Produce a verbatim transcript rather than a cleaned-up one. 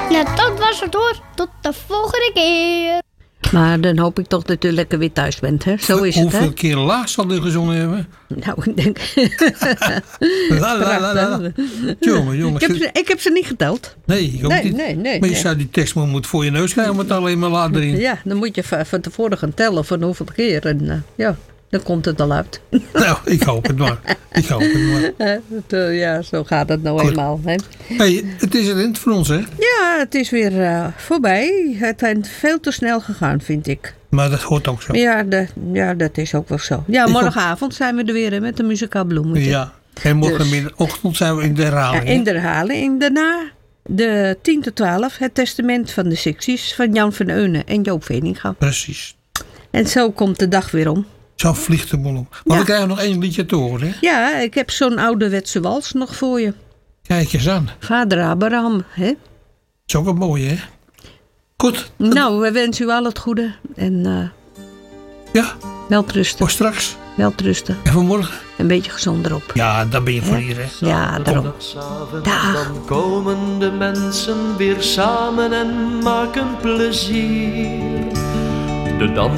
Nou, dat was het hoor. Tot de volgende keer. Maar dan hoop ik toch dat u lekker weer thuis bent, hè? Zo is het, hè? Hoeveel keer laag zal u gezongen hebben? Nou, ik denk... La, la, la, la. Jongen, jongens. Ik heb, ze, ik heb ze niet geteld. Nee, ik ook Nee, niet. nee, nee. Maar je nee. zou die tekst maar moeten voor je neus krijgen met alleen maar laat erin. Ja, dan moet je van, van tevoren gaan tellen van hoeveel keer. En uh, ja, dan komt het al uit. Nou, ik hoop het maar. Ik hoop het maar. Uh, het, uh, ja, zo gaat het nou Goed. eenmaal. Hè? Hey, het is er in voor ons, hè? Ja, het is weer uh, voorbij. Het is veel te snel gegaan, vind ik. Maar dat hoort ook zo. Ja, de, ja dat is ook wel zo. Ja, Ik morgenavond zijn we er weer hè, met de muzikaal bloemetje. Ja. En morgenmiddagochtend zijn we in de Ja, herhaling. in de herhaling. Daarna de tien tot twaalf, het testament van de secties van Jan van Eunen en Joop Veninga. Precies. En zo komt de dag weer om. Zo vliegt de bol om. Maar Ja. we krijgen nog één liedje te horen, hè? Ja, ik heb zo'n ouderwetse wals nog voor je. Kijk eens aan. Vader Abraham, hè? Dat is ook een mooie, hè? Goed. Nou, we wensen u al het goede. En uh, Ja, welterusten. voor straks. Welterusten. En vanmorgen. Een beetje gezond erop. Ja, dan ben je voor hier, hè? Ja, daarom. Zondagsavond, Dag. dan komen de mensen weer samen en maken plezier. De dans